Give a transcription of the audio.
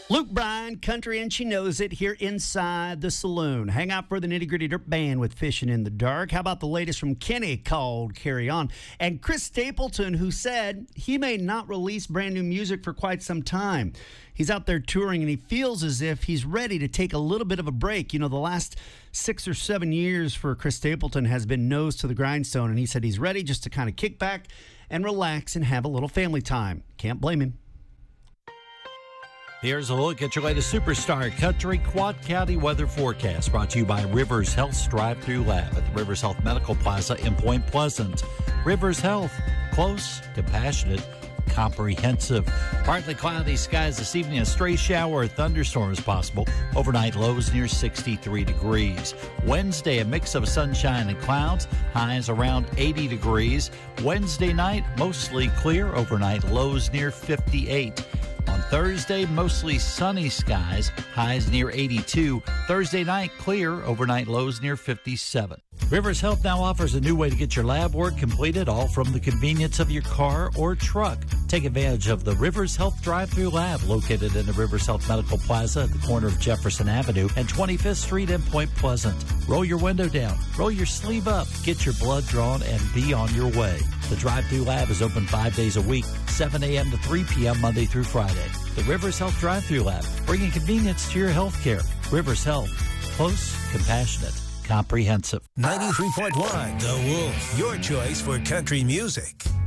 Luke Bryan, country, and she knows it here inside the saloon. Hang out for the Nitty Gritty Dirt Band with Fishing in the Dark. How about the latest from Kenny called Carry On? And Chris Stapleton, who said he may not release brand new music for quite some time. He's out there touring, and he feels as if he's ready to take a little bit of a break. You know, the last 6 or 7 years for Chris Stapleton has been nose to the grindstone, and he said he's ready just to kind of kick back and relax and have a little family time. Can't blame him. Here's a look at your latest Superstar Country Quad County weather forecast, brought to you by Rivers Health's Drive-Thru Lab at the Rivers Health Medical Plaza in Point Pleasant. Rivers Health, close, compassionate, comprehensive. Partly cloudy skies this evening. A stray shower or thunderstorm is possible. Overnight lows near 63 degrees. Wednesday, a mix of sunshine and clouds. Highs around 80 degrees. Wednesday night, mostly clear. Overnight lows near 58. On Thursday, mostly sunny skies, highs near 82. Thursday night, clear, overnight lows near 57. Rivers Health now offers a new way to get your lab work completed, all from the convenience of your car or truck. Take advantage of the Rivers Health Drive-Thru Lab, located in the Rivers Health Medical Plaza at the corner of Jefferson Avenue and 25th Street in Point Pleasant. Roll your window down, roll your sleeve up, get your blood drawn, and be on your way. The Drive-Thru Lab is open 5 days a week, 7 a.m. to 3 p.m. Monday through Friday. The Rivers Health Drive-Thru Lab, bringing convenience to your health care. Rivers Health, close, compassionate, comprehensive. 93.1 The Wolf, your choice for country music.